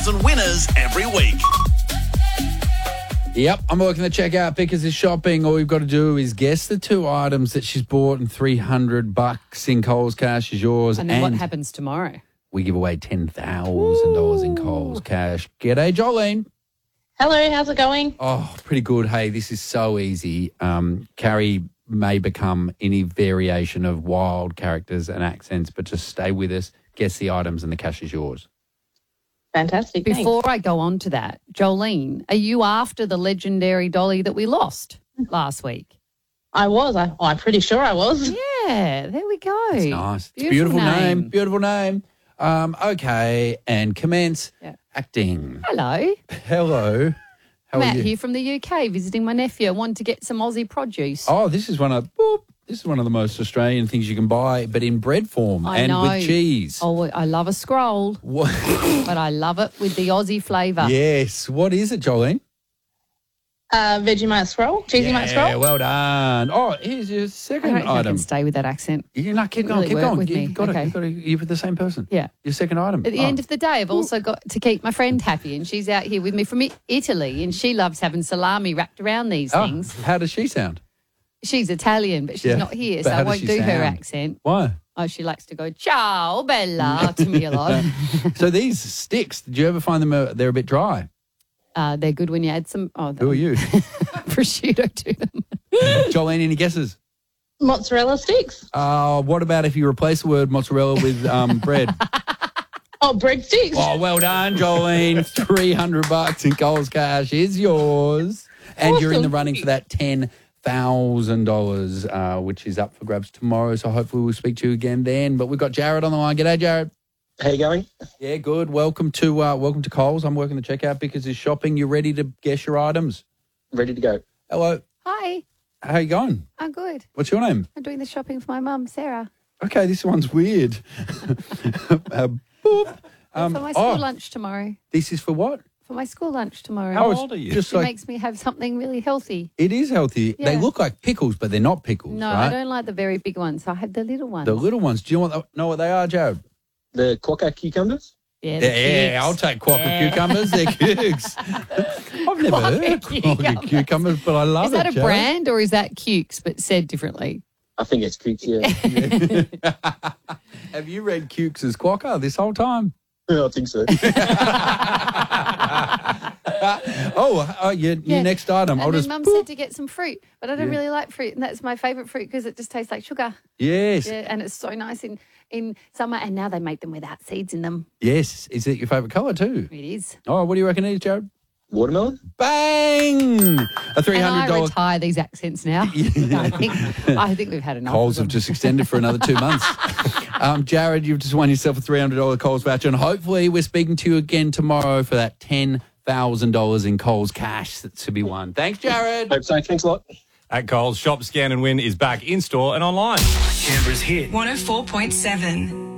And winners every week. Yep, I'm working the checkout because it's shopping. All we've got to do is guess the two items that she's bought, and $300 in Coles Cash is yours. And then what happens tomorrow? We give away $10,000 in Coles Cash. G'day, Jolene. Hello, how's it going? Oh, pretty good. Hey, this is so easy. Carrie may become any variation of wild characters and accents, but just stay with us. Guess the items and the cash is yours. Fantastic. Before I go on to that, Jolene, are you after the legendary dolly that we lost last week? I was. I'm pretty sure I was. Yeah, there we go. It's nice. Beautiful name. Beautiful name. Okay, and commence acting. Hello. Hello. How I'm are out you? here from the UK visiting my nephew. I wanted to get some Aussie produce. Oh, this is one of the most Australian things you can buy, but in bread form with cheese. Oh, I love a scroll, What? but I love it with the Aussie flavour. Yes. What is it, Jolene? Vegemite scroll, cheesy mite scroll. Yeah, well done. Oh, here's your I second don't think I item. can stay with that accent. You're not keep going, Really keep work going. with me. You've got Okay. it. You're the same person. Yeah. Your second item. At the end of the day, I've also got to keep my friend happy, and she's out here with me from Italy, and she loves having salami wrapped around these things. How does she sound? She's Italian, but she's not here, But so how I does won't she do her sound? accent. Why? Oh, she likes to go, ciao, bella, to me a lot. So these sticks, did you ever find them? They're a bit dry. They're good when you add some Who are you? prosciutto to them. Jolene, any guesses? Mozzarella sticks. What about if you replace the word mozzarella with bread? Oh, breadsticks. Oh, well done, Jolene. $300 in Coles Cash is yours. And you're in the Awesome. running for that $10,000, which is up for grabs tomorrow. So hopefully we'll speak to you again then. But we've got Jared on the line. G'day, Jared. How you going? Yeah, good. Welcome to Coles. I'm working the checkout because it's shopping. You ready to guess your items? Ready to go. Hello. Hi, How you going? I'm good. What's your name? I'm doing the shopping for my mum, Sarah. Okay, this one's weird. Boop. For my school lunch tomorrow. This is for what? For my school lunch tomorrow. How old are you? Just It like makes me have something really healthy. it is healthy. They Yeah. look like pickles, but they're not pickles. No, right? I don't like the very big ones. I have the little ones. The little ones. Do you know what they are, Jared? The quokka cucumbers? Yeah, the Yeah, cukes. I'll take quokka cucumbers. They're cukes. I've never heard of quokka cucumbers, but I love Is that it, a Jared. brand or is that cukes but said differently? I think it's cukes, yeah. Have you read cukes as quokka this whole time? I think so. Your next item. And then Mum said to get some fruit, but I don't really like fruit, and that's my favourite fruit because it just tastes like sugar. Yes. Yeah, and it's so nice in summer, and now they make them without seeds in them. Yes. Is it your favourite colour too? It is. Oh, what do you reckon it is, Jared? Watermelon? Bang! A And I $300. retire these accents now. I think we've had enough. Coles of have them. just extended for another 2 months. Jared, you've just won yourself a $300 Coles voucher, and hopefully we're speaking to you again tomorrow for that $10,000 in Coles cash that's to be won. Thanks, Jared. Hope so. Thanks a lot. At Coles, Shop, Scan and Win is back in store and online. Canberra's hit 104.7.